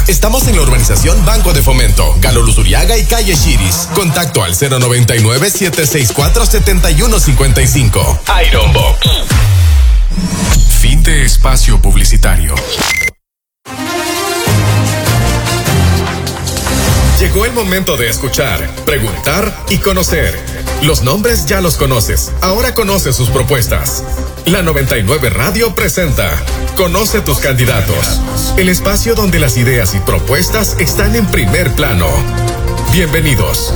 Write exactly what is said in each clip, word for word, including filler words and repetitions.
Estamos en la urbanización Banco de Fomento, Galo Luzuriaga y Calle Chiris. Contacto al cero noventa y nueve, siete seis cuatro, siete uno cinco cinco. Iron Box. Fin de espacio publicitario. Llegó el momento de escuchar, preguntar y conocer. Los nombres ya los conoces, ahora conoce sus propuestas. La noventa y nueve Radio presenta Conoce tus candidatos, el espacio donde las ideas y propuestas están en primer plano. Bienvenidos.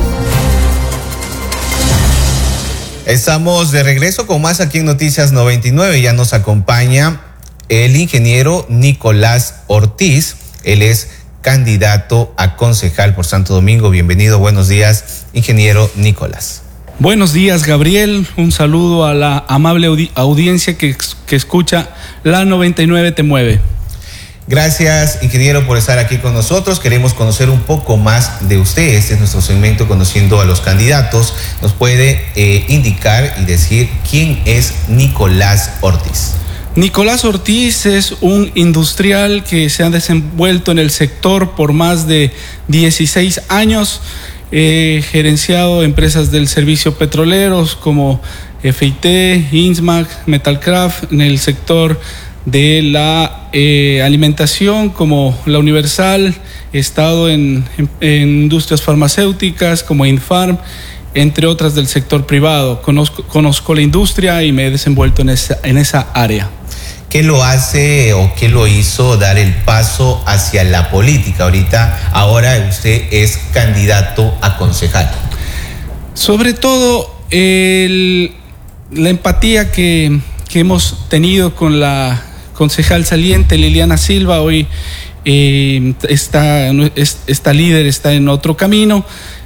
Estamos de regreso con más aquí en Noticias noventa y nueve. Ya nos acompaña el ingeniero Nicolás Ortiz. Él es candidato a concejal por Santo Domingo. Bienvenido, buenos días, ingeniero Nicolás. Buenos días, Gabriel. Un saludo a la amable audi- audiencia que, que escucha La noventa y nueve Te Mueve. Gracias, ingeniero, por estar aquí con nosotros. Queremos conocer un poco más de usted. Este es nuestro segmento Conociendo a los Candidatos. ¿Nos puede eh, indicar y decir quién es Nicolás Ortiz? Nicolás Ortiz es un industrial que se ha desenvuelto en el sector por más de dieciséis años. He gerenciado empresas del servicio petroleros como F I T, Insmac, Metalcraft, en el sector de la eh, alimentación como La Universal. He estado en, en, en industrias farmacéuticas como Infarm, entre otras del sector privado. Conozco, conozco la industria y me he desenvuelto en esa, en esa área. ¿Qué lo hace o qué lo hizo dar el paso hacia la política? Ahorita, ahora usted es candidato a concejal. Sobre todo el, la empatía que, que hemos tenido con la concejal saliente Liliana Silva. Hoy eh, está, esta líder está en otro camino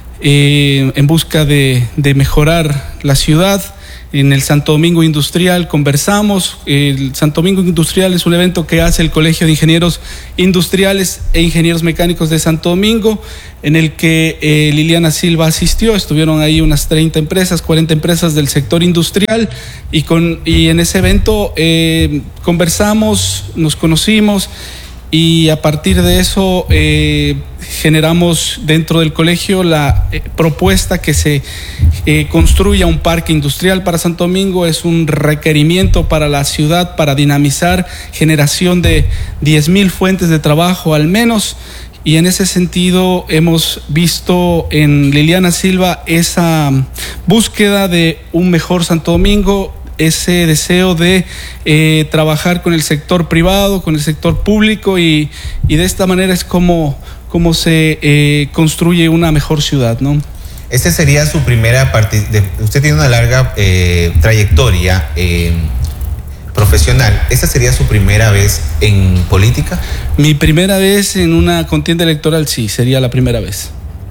eh, en busca de, de mejorar la ciudad. En el Santo Domingo Industrial conversamos. El Santo Domingo Industrial es un evento que hace el Colegio de Ingenieros Industriales e Ingenieros Mecánicos de Santo Domingo, en el que eh, Liliana Silva asistió. Estuvieron ahí unas treinta empresas, cuarenta empresas del sector industrial, y, con, y en ese evento eh, conversamos, nos conocimos, y a partir de eso eh, generamos dentro del colegio la eh, propuesta que se eh, construya un parque industrial para Santo Domingo. Es un requerimiento para la ciudad para dinamizar generación de diez mil fuentes de trabajo al menos, y en ese sentido hemos visto en Liliana Silva esa búsqueda de un mejor Santo Domingo, ese deseo de eh, trabajar con el sector privado, con el sector público, y, y de esta manera es como, como se eh, construye una mejor ciudad, ¿no? Esta sería su primera parte. Usted tiene una larga eh, trayectoria eh, profesional. ¿Esta sería su primera vez en política? Mi primera vez en una contienda electoral, sí, sería la primera vez.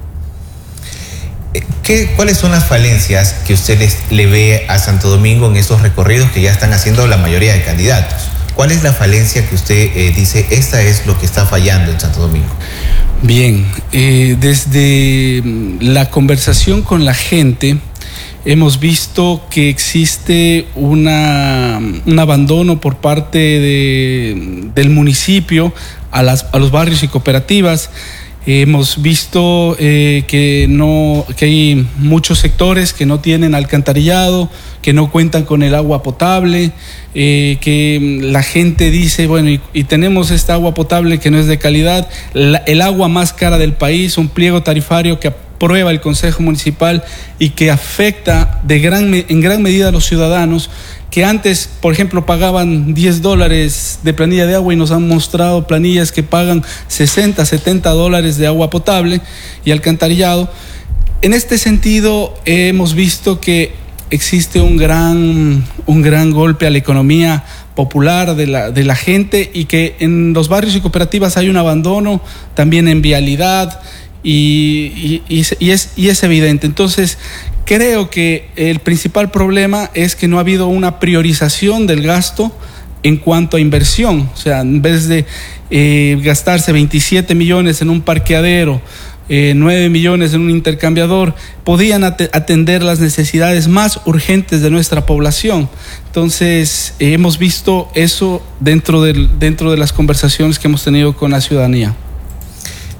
¿Qué, ¿Cuáles son las falencias que usted les, le ve a Santo Domingo en estos recorridos que ya están haciendo la mayoría de candidatos? ¿Cuál es la falencia que usted eh, dice, esta es lo que está fallando en Santo Domingo? Bien, eh, desde la conversación con la gente hemos visto que existe una, un abandono por parte de, del municipio a, las, a los barrios y cooperativas. Hemos visto eh, que, no, que hay muchos sectores que no tienen alcantarillado, que no cuentan con el agua potable, eh, que la gente dice, bueno, y, y tenemos esta agua potable que no es de calidad, la, el agua más cara del país, un pliego tarifario que aprueba el Consejo Municipal y que afecta de gran, en gran medida a los ciudadanos, que antes, por ejemplo, pagaban diez dólares de planilla de agua y nos han mostrado planillas que pagan sesenta, setenta dólares de agua potable y alcantarillado. En este sentido, eh, hemos visto que existe un gran, un gran golpe a la economía popular de la, de la gente, y que en los barrios y cooperativas hay un abandono también en vialidad, y, y, y, y, es, y es evidente. Entonces, creo que el principal problema es que no ha habido una priorización del gasto en cuanto a inversión. O sea, en vez de eh, gastarse veintisiete millones en un parqueadero, eh, nueve millones en un intercambiador, podían at- atender las necesidades más urgentes de nuestra población. Entonces, eh, hemos visto eso dentro, del, dentro de las conversaciones que hemos tenido con la ciudadanía.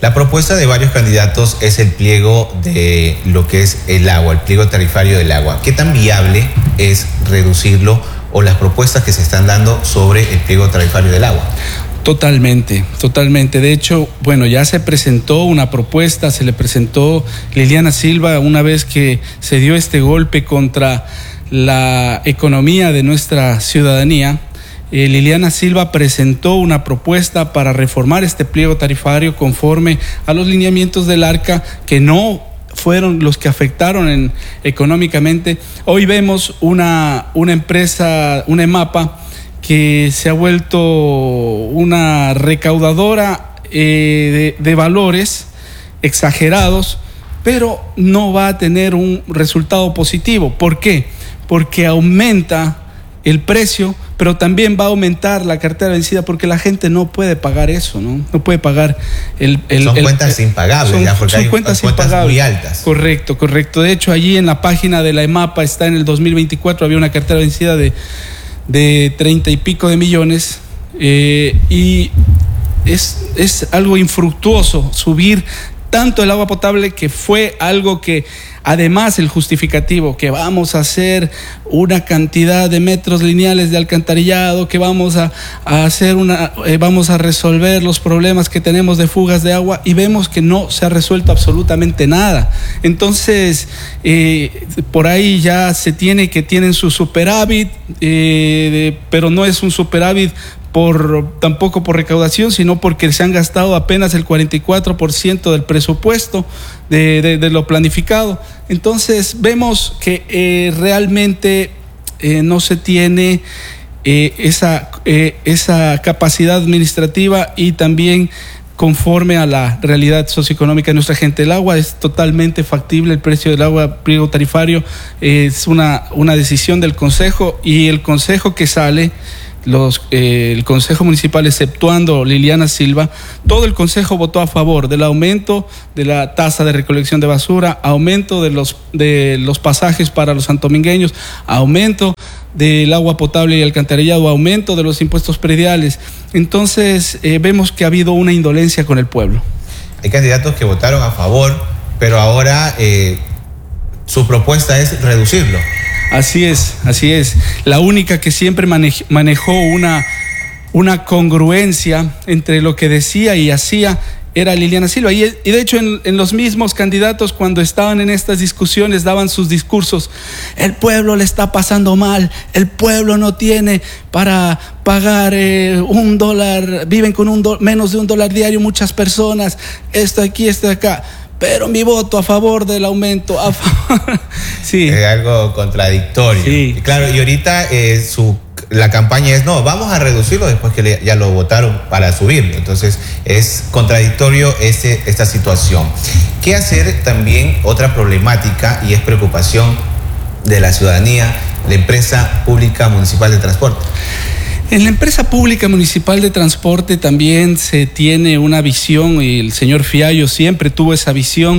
La propuesta de varios candidatos es el pliego de lo que es el agua, el pliego tarifario del agua. ¿Qué tan viable es reducirlo o las propuestas que se están dando sobre el pliego tarifario del agua? Totalmente, totalmente. De hecho, bueno, ya se presentó una propuesta, se le presentó Liliana Silva una vez que se dio este golpe contra la economía de nuestra ciudadanía. Eh, Liliana Silva presentó una propuesta para reformar este pliego tarifario conforme a los lineamientos del ARCA, que no fueron los que afectaron en, económicamente. Hoy vemos una, una empresa, una EMAPA, que se ha vuelto una recaudadora eh, de, de valores exagerados, pero no va a tener un resultado positivo. ¿Por qué? Porque aumenta el precio, pero también va a aumentar la cartera vencida, porque la gente no puede pagar eso, ¿no? No puede pagar el... el son el, cuentas el, impagables, son, ya, porque son hay cuentas, cuentas impagables. Muy altas. Correcto, correcto. De hecho, allí en la página de la EMAPA está en el dos mil veinticuatro, había una cartera vencida de de treinta y pico de millones, eh, y es, es algo infructuoso subir tanto el agua potable, que fue algo que, además, el justificativo, que vamos a hacer una cantidad de metros lineales de alcantarillado, que vamos a, a hacer una, eh, vamos a resolver los problemas que tenemos de fugas de agua, y vemos que no se ha resuelto absolutamente nada. Entonces, eh, por ahí ya se tiene que tienen su superávit, eh, de, pero no es un superávit Por, tampoco por recaudación, sino porque se han gastado apenas el cuarenta y cuatro por ciento del presupuesto de, de, de lo planificado. Entonces vemos que eh, realmente eh, no se tiene eh, esa, eh, esa capacidad administrativa, y también conforme a la realidad socioeconómica de nuestra gente. El agua es totalmente factible, el precio del agua, pliego tarifario, eh, es una, una decisión del Consejo, y el Consejo que sale, Los, eh, el Consejo Municipal, exceptuando Liliana Silva, todo el Consejo votó a favor del aumento de la tasa de recolección de basura, aumento de los, de los pasajes para los santomingueños, aumento del agua potable y alcantarillado, aumento de los impuestos prediales. Entonces eh, vemos que ha habido una indolencia con el pueblo. Hay candidatos que votaron a favor, pero ahora eh, su propuesta es reducirlo. Así es, así es. La única que siempre manej- manejó una, una congruencia entre lo que decía y hacía era Liliana Silva. Y, y de hecho en, en los mismos candidatos, cuando estaban en estas discusiones, daban sus discursos. El pueblo le está pasando mal, el pueblo no tiene para pagar eh, un dólar, viven con un do- menos de un dólar diario muchas personas, esto aquí, esto de acá. Pero mi voto a favor del aumento, a favor. Sí. Es algo contradictorio. Sí. Y claro, y ahorita eh, su, la campaña es, no, vamos a reducirlo después que le, ya lo votaron para subirlo. Entonces es contradictorio este, esta situación. ¿Qué hacer? También otra problemática, y es preocupación de la ciudadanía, la empresa pública municipal de transporte. En la empresa pública municipal de transporte también se tiene una visión, y el señor Fiallo siempre tuvo esa visión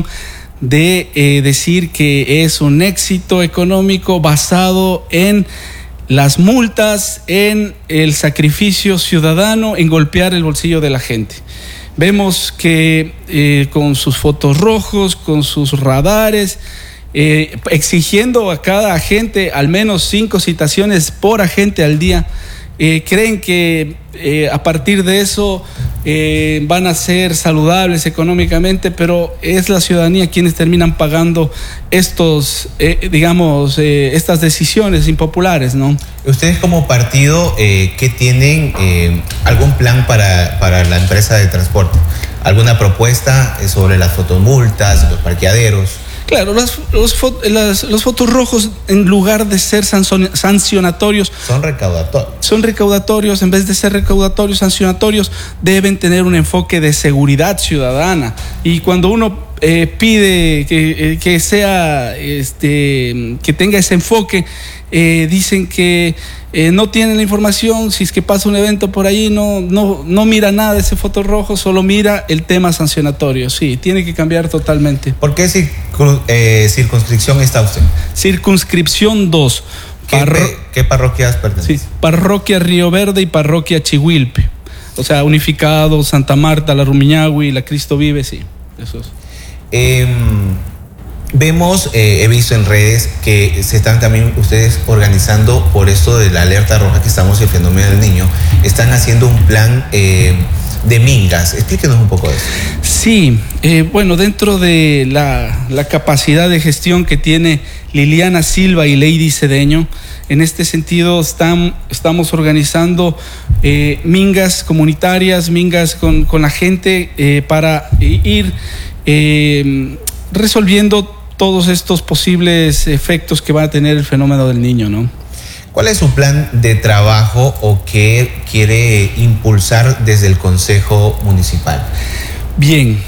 de eh, decir que es un éxito económico basado en las multas, en el sacrificio ciudadano, en golpear el bolsillo de la gente. Vemos que eh, con sus fotos rojos, con sus radares, eh, exigiendo a cada agente al menos cinco citaciones por agente al día, Eh, creen que eh, a partir de eso eh, van a ser saludables económicamente, pero es la ciudadanía quienes terminan pagando estos, eh, digamos, eh, estas decisiones impopulares, ¿no? Ustedes como partido, eh, ¿qué tienen? Eh, ¿Algún plan para, para la empresa de transporte? ¿Alguna propuesta sobre las fotomultas, los parqueaderos? Claro, los, los, las, los fotos rojos, en lugar de ser sancionatorios, son recaudatorios. Son recaudatorios, en vez de ser recaudatorios, sancionatorios, deben tener un enfoque de seguridad ciudadana. Y cuando uno eh, pide que, eh, que sea, este, que tenga ese enfoque, eh, dicen que eh, no tienen la información. Si es que pasa un evento por ahí, no, no, no mira nada de ese foto rojo, solo mira el tema sancionatorio. Sí, tiene que cambiar totalmente. ¿Por qué circun, eh, circunscripción está usted? Circunscripción dos. ¿Qué, Parro- ¿Qué parroquias pertenecen? Sí, Parroquia Río Verde y Parroquia Chihuilpe. O sea, Unificado, Santa Marta, la Rumiñahui, la Cristo Vive, sí. Eso es. Eh, vemos, eh, he visto en redes que se están también ustedes organizando por esto de la alerta roja que estamos, el fenómeno del niño. Están haciendo un plan eh, de mingas. Explíquenos un poco de eso. Sí, eh, bueno, dentro de la, la capacidad de gestión que tiene Liliana Silva y Lady Cedeño, en este sentido están, estamos organizando eh, mingas comunitarias, mingas con, con la gente eh, para ir eh, resolviendo todos estos posibles efectos que va a tener el fenómeno del niño, ¿no? ¿Cuál es su plan de trabajo o qué quiere impulsar desde el Consejo Municipal? Bien,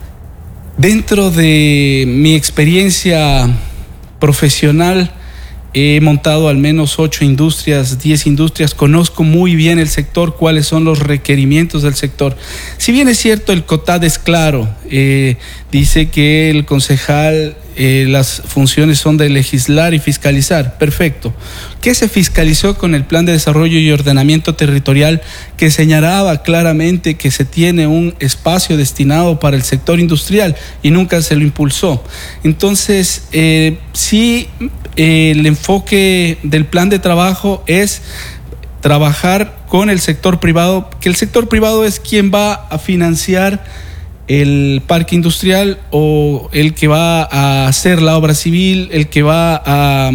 dentro de mi experiencia profesional, he montado al menos ocho industrias, diez industrias, conozco muy bien el sector, cuáles son los requerimientos del sector. Si bien es cierto, el COTAD es claro, eh, dice que el concejal, eh, las funciones son de legislar y fiscalizar, perfecto. ¿Qué se fiscalizó con el Plan de Desarrollo y Ordenamiento Territorial que señalaba claramente que se tiene un espacio destinado para el sector industrial y nunca se lo impulsó? Entonces, eh, sí, eh, el enfoque del plan de trabajo es trabajar con el sector privado, que el sector privado es quien va a financiar el parque industrial o el que va a hacer la obra civil, el que va a,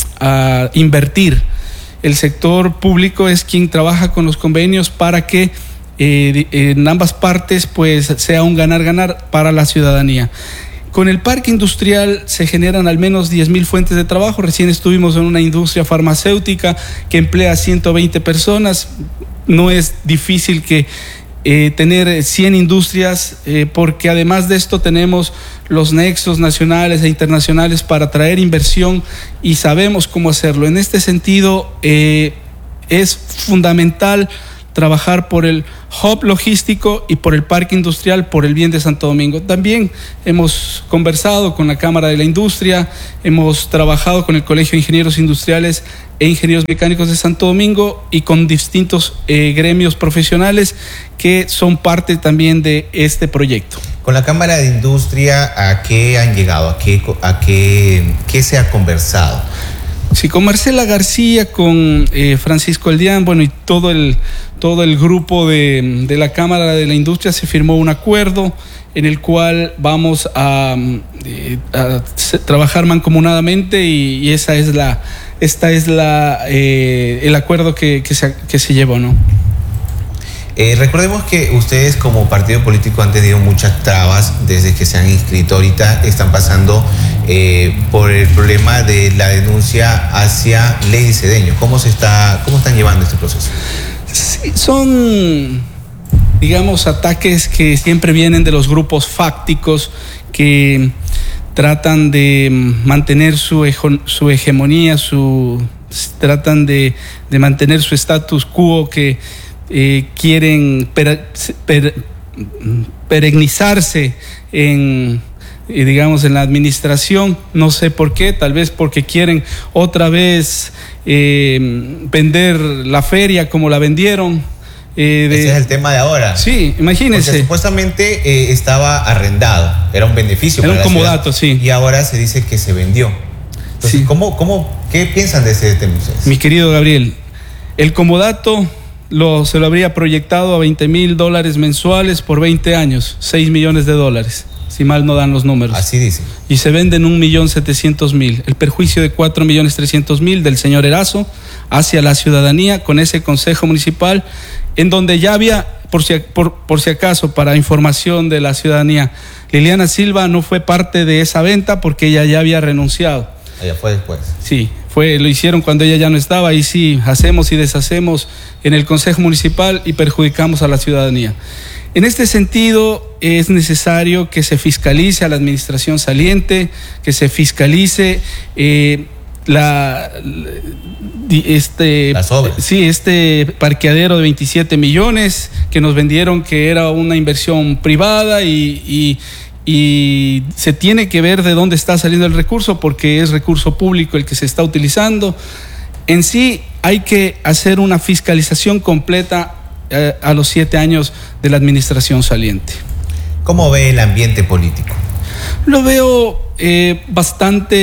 a invertir. El sector público es quien trabaja con los convenios para que eh, en ambas partes pues sea un ganar-ganar para la ciudadanía. Con el parque industrial se generan al menos diez mil fuentes de trabajo. Recién estuvimos en una industria farmacéutica que emplea a ciento veinte personas. No es difícil que eh, tener cien industrias, eh, porque además de esto tenemos los nexos nacionales e internacionales para atraer inversión y sabemos cómo hacerlo. En este sentido, eh, es fundamental trabajar por el hub logístico y por el parque industrial, por el bien de Santo Domingo. También hemos conversado con la Cámara de la Industria, hemos trabajado con el Colegio de Ingenieros Industriales e Ingenieros Mecánicos de Santo Domingo y con distintos eh, gremios profesionales que son parte también de este proyecto. Con la Cámara de Industria, ¿a qué han llegado? ¿A qué, a qué, qué se ha conversado? Sí, con Marcela García, con eh, Francisco Eldián, bueno, y todo el, todo el grupo de, de la Cámara de la Industria se firmó un acuerdo en el cual vamos a, eh, a trabajar mancomunadamente y, y esa es la, esta es la, eh, el acuerdo que, que, se, que se llevó, ¿no? Eh, recordemos que ustedes como partido político han tenido muchas trabas desde que se han inscrito. Ahorita están pasando eh, por el problema de la denuncia hacia Lady Cedeño. ¿Cómo se está, cómo están llevando este proceso? Sí, son, digamos, ataques que siempre vienen de los grupos fácticos que tratan de mantener su, su hegemonía, su, tratan de, de mantener su status quo, que Eh, quieren per, per, perennizarse en, eh, digamos, en la administración. No sé por qué, tal vez porque quieren otra vez eh, vender la feria como la vendieron. Eh, de, Ese es el tema de ahora. Sí, imagínense. Porque supuestamente eh, estaba arrendado, era un beneficio. Era para un la comodato, ciudad, sí. Y ahora se dice que se vendió. Entonces, sí. ¿cómo, cómo, ¿qué piensan de ese tema ustedes? Mi querido Gabriel, el comodato Lo, se lo habría proyectado a veinte mil dólares mensuales por veinte años, seis millones de dólares, si mal no dan los números. Así dice. Y se venden un millón setecientos mil. El perjuicio de cuatro millones trescientos mil del señor Erazo hacia la ciudadanía con ese consejo municipal, en donde ya había, por si, por, por si acaso, para información de la ciudadanía, Liliana Silva no fue parte de esa venta porque ella ya había renunciado. Ella fue después. Sí. Fue, lo hicieron cuando ella ya no estaba y sí, hacemos y deshacemos en el Consejo Municipal y perjudicamos a la ciudadanía. En este sentido, es necesario que se fiscalice a la administración saliente, que se fiscalice eh, la, este, las obras. Sí, este parqueadero de veintisiete millones que nos vendieron que era una inversión privada y... y y se tiene que ver de dónde está saliendo el recurso porque es recurso público el que se está utilizando. En sí hay que hacer una fiscalización completa eh, a los siete años de la administración saliente. ¿Cómo ve el ambiente político? Lo veo eh, bastante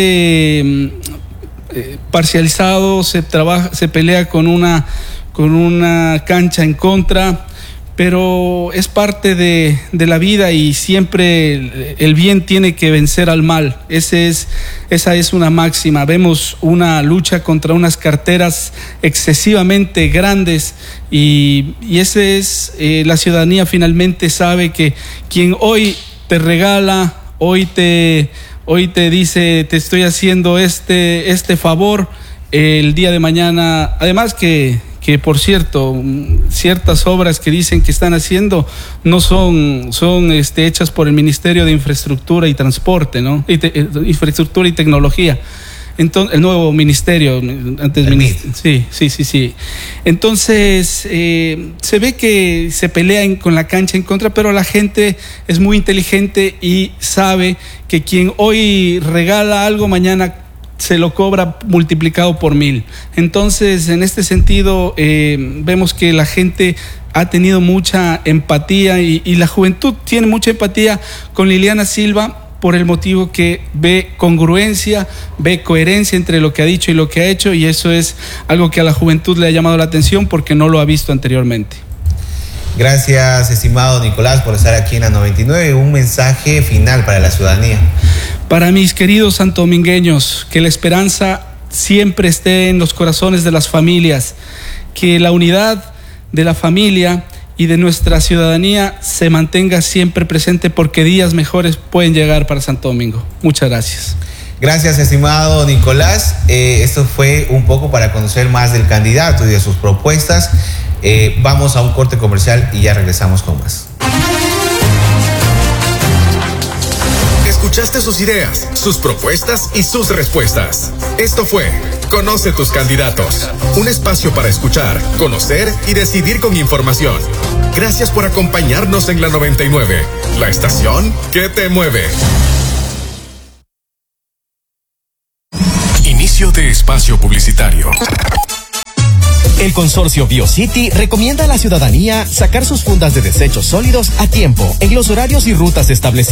eh, parcializado, se trabaja, se pelea con una, con una cancha en contra, pero es parte de, de la vida y siempre el, el bien tiene que vencer al mal. Ese es, esa es una máxima. Vemos una lucha contra unas carteras excesivamente grandes y, y ese es, eh, la ciudadanía finalmente sabe que quien hoy te regala, hoy te, hoy te dice te estoy haciendo este, este favor, eh, el día de mañana, además que que por cierto, ciertas obras que dicen que están haciendo no son, son este, hechas por el Ministerio de Infraestructura y Transporte, ¿no? Y te, Infraestructura y Tecnología. Entonces, el nuevo ministerio, antes el minist- sí, sí, sí, sí. Entonces, eh, se ve que se pelean con la cancha en contra, pero la gente es muy inteligente y sabe que quien hoy regala algo, mañana se lo cobra multiplicado por mil. Entonces, en este sentido, eh, vemos que la gente ha tenido mucha empatía y, y la juventud tiene mucha empatía con Liliana Silva por el motivo que ve congruencia, ve coherencia entre lo que ha dicho y lo que ha hecho, y eso es algo que a la juventud le ha llamado la atención porque no lo ha visto anteriormente. Gracias, estimado Nicolás, por estar aquí en la noventa y nueve. Un mensaje final para la ciudadanía. Para mis queridos santodomingueños, que la esperanza siempre esté en los corazones de las familias, que la unidad de la familia y de nuestra ciudadanía se mantenga siempre presente porque días mejores pueden llegar para Santo Domingo. Muchas gracias. Gracias, estimado Nicolás. Eh, esto fue un poco para conocer más del candidato y de sus propuestas. Eh, vamos a un corte comercial y ya regresamos con más. Escuchaste sus ideas, sus propuestas y sus respuestas. Esto fue Conoce tus candidatos, un espacio para escuchar, conocer y decidir con información. Gracias por acompañarnos en la noventa y nueve, la estación que te mueve. Inicio de espacio publicitario. El consorcio BioCity recomienda a la ciudadanía sacar sus fundas de desechos sólidos a tiempo en los horarios y rutas establecidos.